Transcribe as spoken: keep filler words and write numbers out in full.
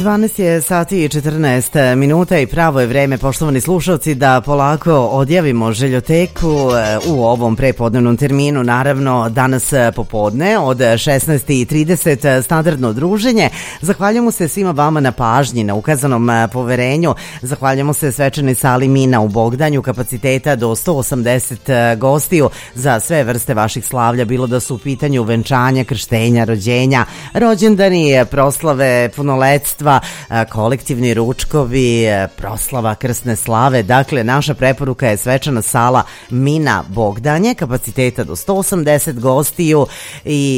dvanaest je sati i četrnaest minuta i pravo je vreme, poštovani slušalci, da polako odjavimo željoteku u ovom prepodnevnom terminu. Naravno, danas popodne od šesnaest i trideset standardno druženje. Zahvaljujemo se svima vama na pažnji, na ukazanom poverenju. Zahvaljujemo se svečanoj sali Mina u Bogdanju, kapaciteta do sto osamdeset gostiju za sve vrste vaših slavlja, bilo da su u pitanju venčanja, krštenja, rođenja, rođendani, proslave, punoletstva, kolektivni ručkovi, proslava krsne slave. Dakle, naša preporuka je svečana sala Mina Bogdanje, kapaciteta do sto osamdeset gostiju i